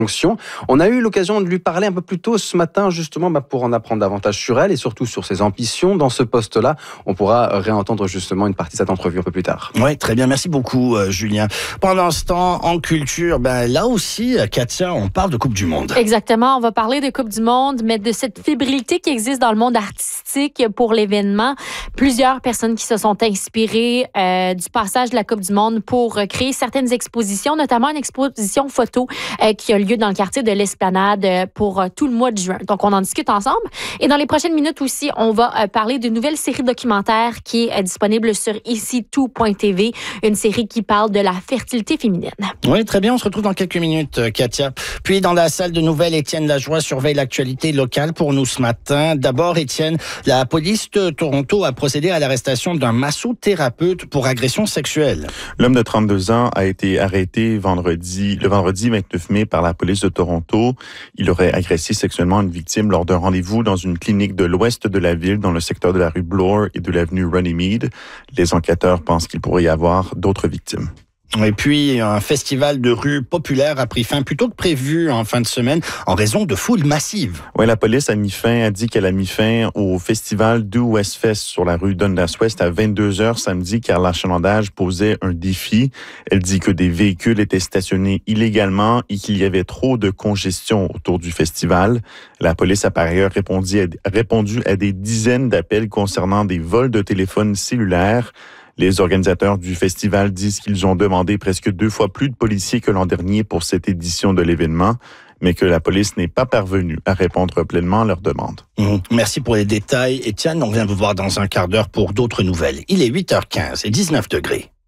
fonction. On a eu l'occasion de lui parler un peu plus tôt ce matin, justement, pour en apprendre davantage sur elle et surtout sur ses ambitions dans ce poste-là. On pourra réentendre justement une partie de cette entrevue un peu plus tard. Oui, très bien. Merci beaucoup, Julien. Pendant ce temps, en culture, là aussi, Katia, on parle de Coupe du Monde. Exactement. On va parler de Coupe du Monde, mais de cette fébrilité qui existe dans le monde artistique pour l'événement. Plusieurs personnes qui se sont inspirées du passage de la Coupe du Monde pour créer certaines expositions, notamment une exposition photo qui a lieu dans le quartier de l'Esplanade pour tout le mois de juin. Donc, on en discute ensemble. Et dans les prochaines minutes aussi, on va parler d'une nouvelle série documentaire qui est disponible sur ici-tout.tv, une série qui parle de la fertilité féminine. Oui, très bien. On se retrouve dans quelques minutes, Katia. Puis, dans la salle de nouvelles, Étienne Lajoie surveille l'actualité locale pour nous ce matin. D'abord, Étienne, la police de Toronto a procédé à l'arrestation d'un massothérapeute pour agression sexuelle. L'homme de 32 ans a été arrêté le vendredi 29 mai par la police de Toronto. Il aurait agressé sexuellement une victime lors d'un rendez-vous dans une clinique de l'ouest de la ville, dans le secteur de la rue Bloor et de l'avenue Runnymede. Les enquêteurs pensent qu'il pourrait y avoir d'autres victimes. Et puis, un festival de rue populaire a pris fin plus tôt que prévu en fin de semaine en raison de foules massives. Oui, la police a dit qu'elle a mis fin au festival du Westfest sur la rue Dundas West à 22h samedi car l'achalandage posait un défi. Elle dit que des véhicules étaient stationnés illégalement et qu'il y avait trop de congestion autour du festival. La police a par ailleurs répondu à des dizaines d'appels concernant des vols de téléphones cellulaires. Les organisateurs du festival disent qu'ils ont demandé presque 2 fois plus de policiers que l'an dernier pour cette édition de l'événement, mais que la police n'est pas parvenue à répondre pleinement à leurs demandes. Merci pour les détails. Étienne, on vient vous voir dans un quart d'heure pour d'autres nouvelles. Il est 8h15 et 19 degrés.